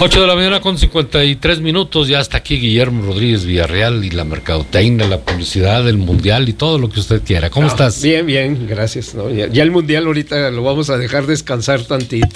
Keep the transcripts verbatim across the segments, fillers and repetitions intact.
ocho de la mañana con cincuenta y tres minutos, ya está aquí Guillermo Rodríguez Villarreal y la mercadotecnia, la publicidad, el mundial y todo lo que usted quiera. ¿Cómo no, estás? Bien, bien, gracias. ¿no? Ya, ya el mundial ahorita lo vamos a dejar descansar tantito.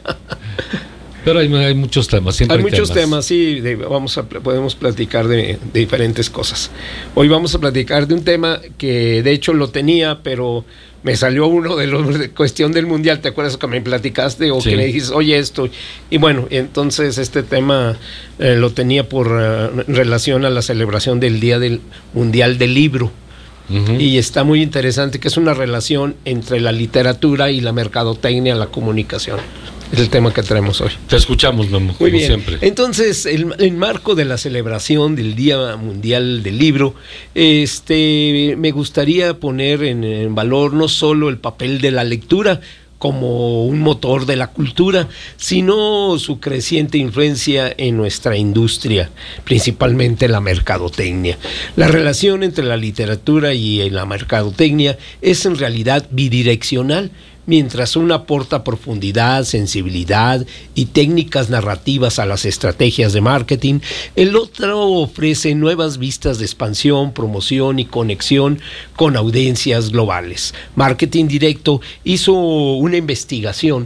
Pero hay, hay muchos temas, siempre hay, hay muchos temas, temas sí, de, vamos a, podemos platicar de, de diferentes cosas. Hoy vamos a platicar de un tema que de hecho lo tenía, pero me salió uno de los de cuestión del mundial. ¿Te acuerdas que me platicaste o sí. que me dijiste, oye, esto? Y bueno, entonces este tema eh, lo tenía por uh, en relación a la celebración del Día del Mundial del Libro. Uh-huh. Y está muy interesante, que es una relación entre la literatura y la mercadotecnia, la comunicación. Es el tema que traemos hoy. Te escuchamos, Memo, como bien. siempre. Entonces, el, el marco de la celebración del Día Mundial del Libro, este, me gustaría poner en, en valor no solo el papel de la lectura como un motor de la cultura, sino su creciente influencia en nuestra industria, principalmente la mercadotecnia. La relación entre la literatura y la mercadotecnia es en realidad bidireccional. Mientras una aporta profundidad, sensibilidad y técnicas narrativas a las estrategias de marketing, el otro ofrece nuevas vistas de expansión, promoción y conexión con audiencias globales. Marketing Directo hizo una investigación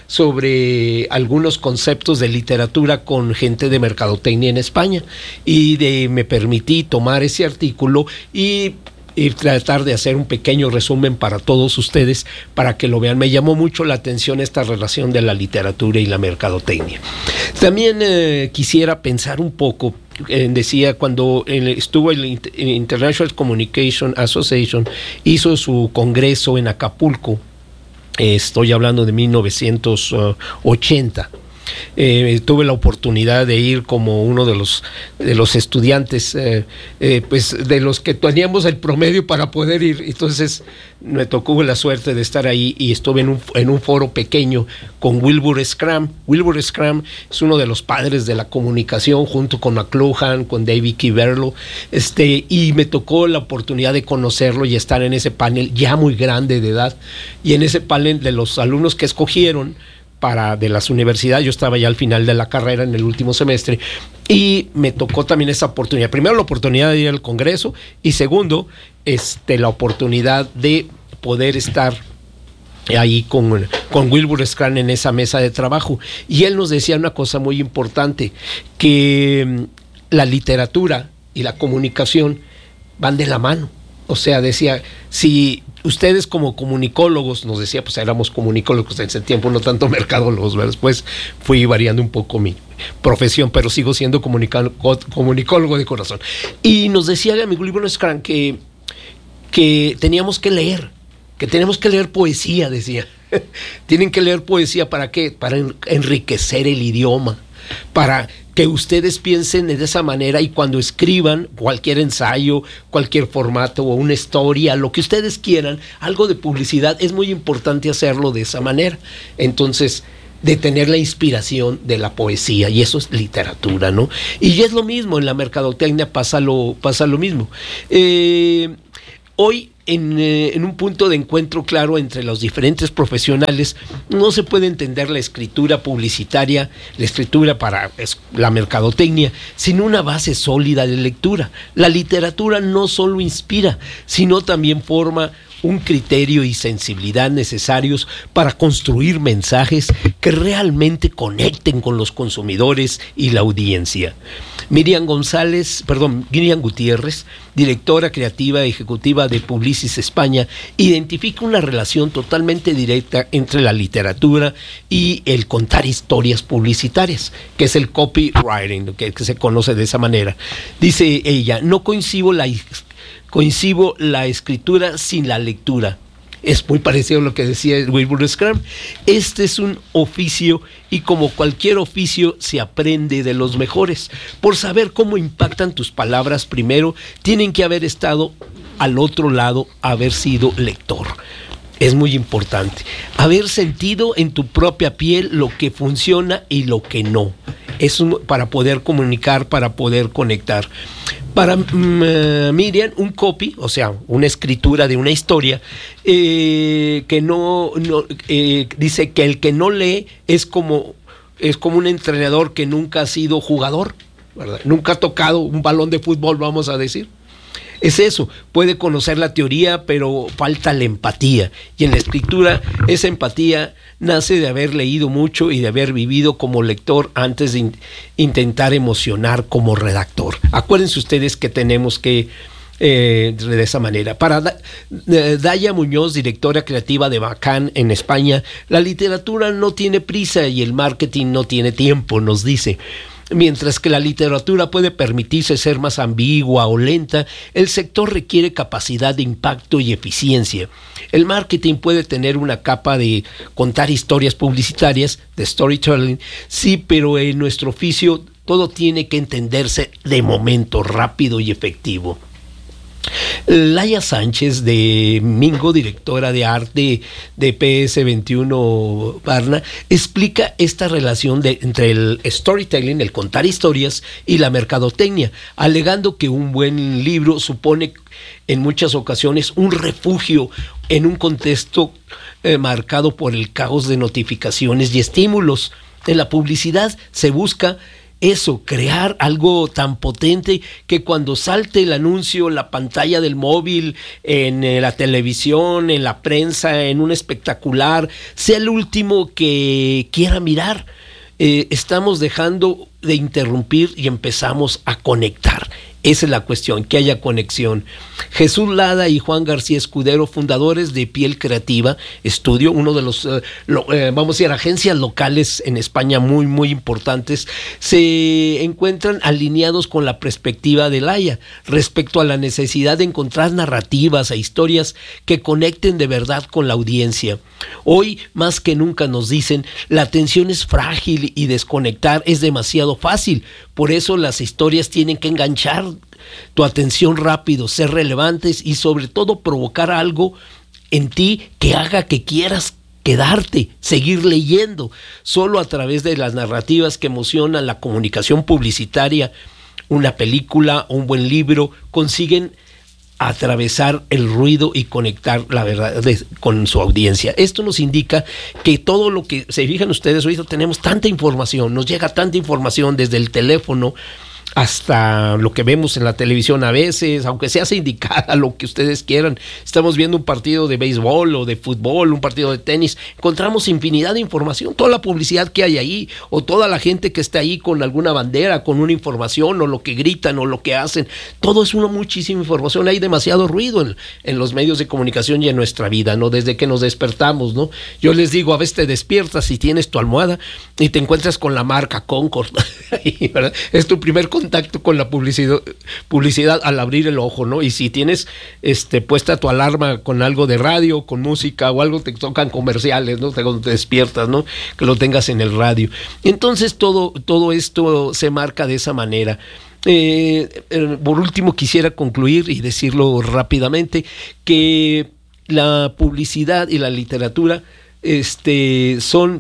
sobre algunos conceptos de literatura con gente de mercadotecnia en España y de, me permití tomar ese artículo y y tratar de hacer un pequeño resumen para todos ustedes, para que lo vean. Me llamó mucho la atención esta relación de la literatura y la mercadotecnia. También eh, quisiera pensar un poco, eh, decía, cuando eh, estuvo el International Communication Association, hizo su congreso en Acapulco, eh, estoy hablando de mil novecientos ochenta. Eh, tuve la oportunidad de ir como uno de los de los estudiantes eh, eh, pues de los que teníamos el promedio para poder ir. Entonces me tocó la suerte de estar ahí y estuve en un, en un foro pequeño con Wilbur Scrum. Wilbur Scrum es uno de los padres de la comunicación, junto con McLuhan, con David Kiverlo, este, y me tocó la oportunidad de conocerlo y estar en ese panel ya muy grande de edad, y en ese panel de los alumnos que escogieron para de las universidades. Yo estaba ya al final de la carrera, en el último semestre, y me tocó también esa oportunidad. Primero, la oportunidad de ir al Congreso, y segundo, este, la oportunidad de poder estar ahí con, con Wilbur Scrum en esa mesa de trabajo. Y él nos decía una cosa muy importante, que la literatura y la comunicación van de la mano. O sea, decía, si ustedes como comunicólogos, nos decía, pues éramos comunicólogos en ese tiempo, no tanto mercadólogos, ¿verdad? Después fui variando un poco mi profesión, pero sigo siendo comunicólogo de corazón. Y nos decía mi Wilbur Scrum que, que teníamos que leer, que tenemos que leer poesía, decía. Tienen que leer poesía, ¿para qué? Para enriquecer el idioma, para que ustedes piensen de esa manera, y cuando escriban cualquier ensayo, cualquier formato o una historia, lo que ustedes quieran, algo de publicidad, es muy importante hacerlo de esa manera. Entonces, de tener la inspiración de la poesía, y eso es literatura, ¿no? Y es lo mismo, en la mercadotecnia pasa lo, pasa lo mismo. Eh, hoy, En, eh, en un punto de encuentro claro entre los diferentes profesionales, no se puede entender la escritura publicitaria, la escritura para es, la mercadotecnia, sin una base sólida de lectura. La literatura no solo inspira, sino también forma un criterio y sensibilidad necesarios para construir mensajes que realmente conecten con los consumidores y la audiencia. Miriam González, perdón, Miriam Gutiérrez, directora creativa ejecutiva de Publicis España, identifica una relación totalmente directa entre la literatura y el contar historias publicitarias, que es el copywriting, que, que se conoce de esa manera. Dice ella, no coincido la coincido la escritura sin la lectura. Es muy parecido a lo que decía Wilbur Scrum. Este es un oficio, y como cualquier oficio se aprende de los mejores. Por saber cómo impactan tus palabras, primero tienen que haber estado al otro lado, haber sido lector. Es muy importante haber sentido en tu propia piel lo que funciona y lo que no. Es un, para poder comunicar, para poder conectar. Para uh, Miriam, un copy, o sea, una escritura de una historia, eh, que no, no eh, dice que el que no lee es como es como un entrenador que nunca ha sido jugador, ¿verdad? Nunca ha tocado un balón de fútbol, vamos a decir. Es eso, puede conocer la teoría, pero falta la empatía. Y en la escritura, esa empatía nace de haber leído mucho y de haber vivido como lector antes de in- intentar emocionar como redactor. Acuérdense ustedes que tenemos que, eh, de esa manera. Para da- eh, Daya Muñoz, directora creativa de Bacán en España, la literatura no tiene prisa y el marketing no tiene tiempo, nos dice. Mientras que la literatura puede permitirse ser más ambigua o lenta, el sector requiere capacidad de impacto y eficiencia. El marketing puede tener una capa de contar historias publicitarias, de storytelling, sí, pero en nuestro oficio todo tiene que entenderse de momento, rápido y efectivo. Laia Sánchez de Mingo, directora de arte de P S veintiuno Barna, explica esta relación de, entre el storytelling, el contar historias, y la mercadotecnia, alegando que un buen libro supone en muchas ocasiones un refugio en un contexto eh, marcado por el caos de notificaciones y estímulos. En la publicidad se busca eso, crear algo tan potente que cuando salte el anuncio, la pantalla del móvil, en eh, la televisión, en la prensa, en un espectacular, sea el último que quiera mirar. Eh, estamos dejando de interrumpir y empezamos a conectar. Esa es la cuestión, que haya conexión. Jesús Lada y Juan García Escudero, fundadores de Piel Creativa Estudio, uno de los, eh, lo, eh, vamos a decir, agencias locales en España muy, muy importantes, se encuentran alineados con la perspectiva de Laia respecto a la necesidad de encontrar narrativas e historias que conecten de verdad con la audiencia. Hoy, más que nunca, nos dicen, la atención es frágil y desconectar es demasiado fácil. Por eso las historias tienen que enganchar tu atención rápido, ser relevantes y sobre todo provocar algo en ti que haga que quieras quedarte, seguir leyendo. Solo a través de las narrativas que emocionan, la comunicación publicitaria, una película, un buen libro, consiguen atravesar el ruido y conectar la verdad de, con su audiencia. Esto nos indica que todo lo que se fijan ustedes, ahorita tenemos tanta información, nos llega tanta información desde el teléfono hasta lo que vemos en la televisión a veces, aunque sea sindicada, lo que ustedes quieran. Estamos viendo un partido de béisbol o de fútbol, un partido de tenis, encontramos infinidad de información, toda la publicidad que hay ahí, o toda la gente que está ahí con alguna bandera, con una información, o lo que gritan, o lo que hacen, todo es una muchísima información. Hay demasiado ruido en, en los medios de comunicación y en nuestra vida, ¿no? Desde que nos despertamos, ¿no? Yo les digo, a veces te despiertas y tienes tu almohada y te encuentras con la marca Concord, ¿verdad? Es tu primer contacto con la publicidad, publicidad al abrir el ojo, ¿no? Y si tienes este puesta tu alarma con algo de radio, con música o algo, te tocan comerciales, ¿no? Cuando te despiertas, ¿no? Que lo tengas en el radio. Entonces todo, todo esto se marca de esa manera. Eh, eh, por último, quisiera concluir y decirlo rápidamente, que la publicidad y la literatura este, son...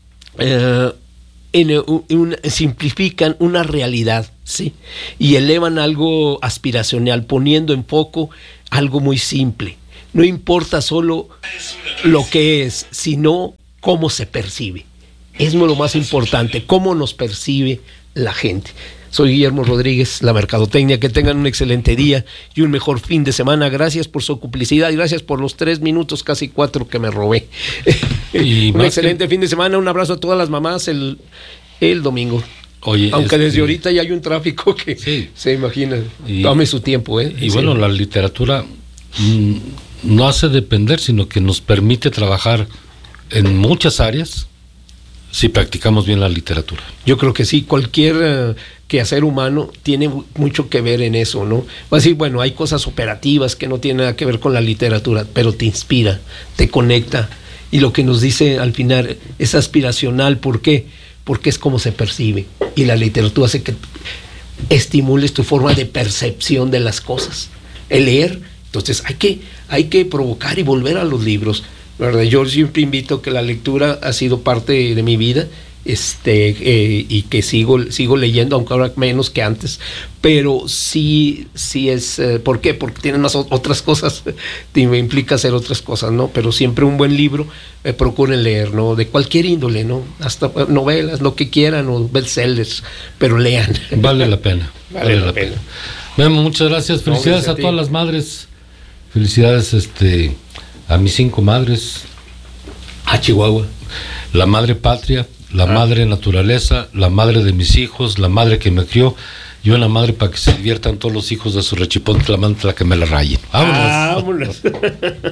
Eh, En un, simplifican una realidad, ¿sí? Y elevan algo aspiracional, poniendo en foco algo muy simple. No importa solo lo que es, sino cómo se percibe. Es lo más importante, cómo nos percibe la gente. Soy Guillermo Rodríguez, La Mercadotecnia. Que tengan un excelente día y un mejor fin de semana. Gracias por su complicidad y gracias por los tres minutos, casi cuatro, que me robé. Y un excelente que... fin de semana. Un abrazo a todas las mamás el, el domingo. Oye, aunque este... desde ahorita ya hay un tráfico que sí. Se imagina. Y, tome su tiempo, ¿eh? Y sí. Bueno, la literatura mmm, no hace depender, sino que nos permite trabajar en muchas áreas si practicamos bien la literatura. Yo creo que sí, cualquier uh, quehacer humano tiene mucho que ver en eso, ¿no? Va a decir, bueno, hay cosas operativas que no tienen nada que ver con la literatura, pero te inspira, te conecta, y lo que nos dice al final es aspiracional. ¿Por qué? Porque es como se percibe, y la literatura hace que estimules tu forma de percepción de las cosas. El leer, entonces hay que, hay que provocar y volver a los libros, ¿verdad? Yo siempre invito que la lectura ha sido parte de mi vida, este eh, y que sigo sigo leyendo, aunque ahora menos que antes, pero sí sí es eh, ¿por qué? Porque tienen más o- otras cosas, te me implica hacer otras cosas, ¿no? Pero siempre un buen libro, eh, procuren leer, ¿no? De cualquier índole, ¿no? Hasta eh, novelas, lo que quieran, o bestsellers, pero lean. Vale la pena. Vale la pena. Memo, muchas gracias. Felicidades No, gracias a a ti. todas las madres. Felicidades este, a mis cinco madres. A Chihuahua. La madre patria, la Ah. madre naturaleza, la madre de mis hijos, la madre que me crió y una madre para que se diviertan todos los hijos de su rechipón, la madre la que me la rayen. ¡Vámonos! Vámonos.